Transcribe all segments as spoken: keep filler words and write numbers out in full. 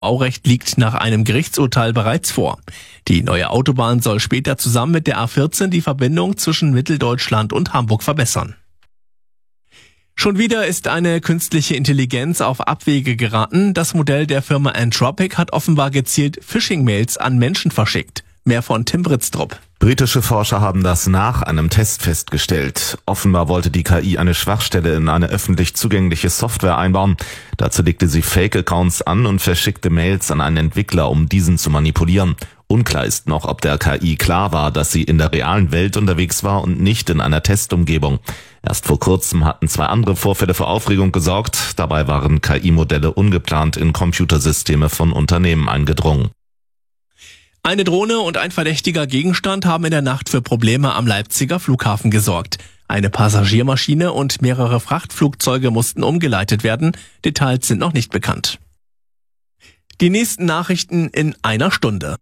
Baurecht liegt nach einem Gerichtsurteil bereits vor. Die neue Autobahn soll später zusammen mit der A vierzehn die Verbindung zwischen Mitteldeutschland und Hamburg verbessern. Schon wieder ist eine künstliche Intelligenz auf Abwege geraten. Das Modell der Firma Anthropic hat offenbar gezielt Phishing-Mails an Menschen verschickt. Mehr von Tim Britztrup. Britische Forscher haben das nach einem Test festgestellt. Offenbar wollte die K I eine Schwachstelle in eine öffentlich zugängliche Software einbauen. Dazu legte sie Fake-Accounts an und verschickte Mails an einen Entwickler, um diesen zu manipulieren. Unklar ist noch, ob der K I klar war, dass sie in der realen Welt unterwegs war und nicht in einer Testumgebung. Erst vor kurzem hatten zwei andere Vorfälle für Aufregung gesorgt. Dabei waren K I-Modelle ungeplant in Computersysteme von Unternehmen eingedrungen. Eine Drohne und ein verdächtiger Gegenstand haben in der Nacht für Probleme am Leipziger Flughafen gesorgt. Eine Passagiermaschine und mehrere Frachtflugzeuge mussten umgeleitet werden. Details sind noch nicht bekannt. Die nächsten Nachrichten in einer Stunde.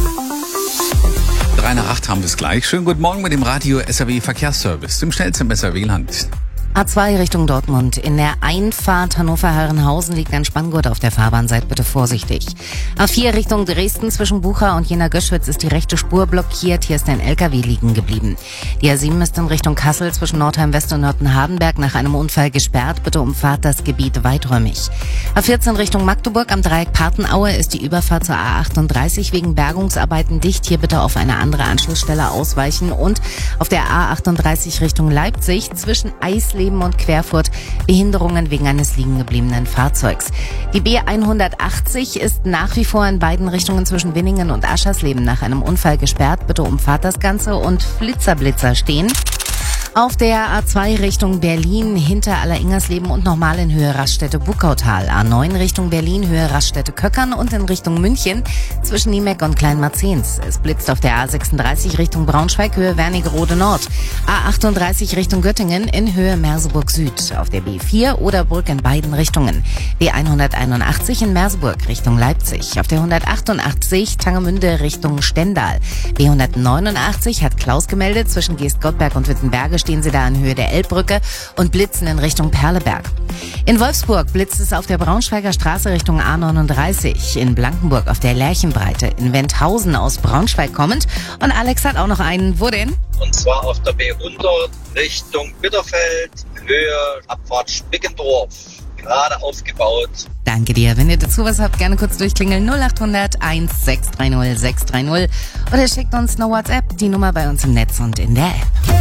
Drei nach acht haben wir es gleich. Schönen guten Morgen mit dem Radio S R W Verkehrsservice, dem schnellsten im S R W-Land. A zwei Richtung Dortmund. In der Einfahrt Hannover-Herrenhausen liegt ein Spanngurt auf der Fahrbahn. Seid bitte vorsichtig. A vier Richtung Dresden zwischen Bucha und Jena-Göschwitz ist die rechte Spur blockiert. Hier ist ein L K W liegen geblieben. Die A sieben ist in Richtung Kassel zwischen Nordheim-West und Nörten-Hardenberg nach einem Unfall gesperrt. Bitte umfahrt das Gebiet weiträumig. A vierzehn Richtung Magdeburg am Dreieck Partenaue ist die Überfahrt zur A achtunddreißig wegen Bergungsarbeiten dicht. Hier bitte auf eine andere Anschlussstelle ausweichen. Und auf der A achtunddreißig Richtung Leipzig zwischen Eisleben und Querfurt Behinderungen wegen eines liegen gebliebenen Fahrzeugs. Die B hundertachtzig ist nach wie vor in beiden Richtungen zwischen Winningen und Aschersleben nach einem Unfall gesperrt. Bitte umfahrt das Ganze und Flitzerblitzer stehen. Auf der A zwei Richtung Berlin hinter Alleringersleben und nochmal in Höhe Raststätte Buckautal. A neun Richtung Berlin, Höhe Raststätte Köckern und in Richtung München zwischen Niemeck und Kleinmarzens. Es blitzt auf der A sechsunddreißig Richtung Braunschweig, Höhe Wernigerode Nord. A achtunddreißig Richtung Göttingen in Höhe Merseburg Süd. Auf der B vier Oderbrück in beiden Richtungen. B hunderteinundachtzig in Merseburg Richtung Leipzig. Auf der hundertachtundachtzig Tangemünde Richtung Stendal. B hundertneunundachtzig hat Klaus gemeldet, zwischen Geestgottberg und Wittenberge stehen sie da in Höhe der Elbbrücke und blitzen in Richtung Perleberg. In Wolfsburg blitzt es auf der Braunschweiger Straße Richtung A neununddreißig. In Blankenburg auf der Lerchenbreite. In Wendhausen aus Braunschweig kommend. Und Alex hat auch noch einen. Wo denn? Und zwar auf der B hundert Richtung Bitterfeld, Höhe Abfahrt Spickendorf. Gerade aufgebaut. Danke dir. Wenn ihr dazu was habt, gerne kurz durchklingeln. null acht hundert eins sechs drei null sechs drei null oder schickt uns eine WhatsApp. Die Nummer bei uns im Netz und in der App.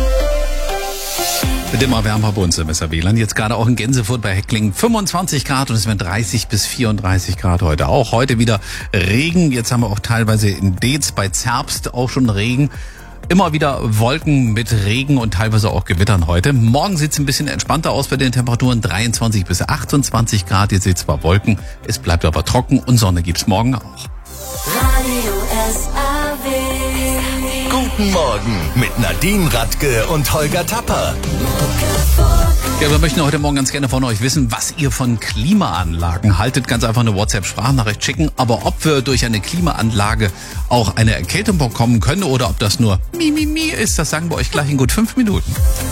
Wird immer wärmer bei uns im S R W-Land. Jetzt gerade auch in Gänsefurt bei Heckling fünfundzwanzig Grad und es werden dreißig bis vierunddreißig Grad heute auch. Heute wieder Regen. Jetzt haben wir auch teilweise in Deetz bei Zerbst auch schon Regen. Immer wieder Wolken mit Regen und teilweise auch Gewittern heute. Morgen sieht es ein bisschen entspannter aus bei den Temperaturen. dreiundzwanzig bis achtundzwanzig Grad. Ihr seht zwar Wolken, es bleibt aber trocken und Sonne gibt's morgen auch. Radio S R W. Guten Morgen mit Nadine Radke und Holger Tapper. Ja, wir möchten heute Morgen ganz gerne von euch wissen, was ihr von Klimaanlagen haltet. Ganz einfach eine WhatsApp-Sprachnachricht schicken. Aber ob wir durch eine Klimaanlage auch eine Erkältung bekommen können oder ob das nur Mi, Mi, Mi ist, das sagen wir euch gleich in gut fünf Minuten.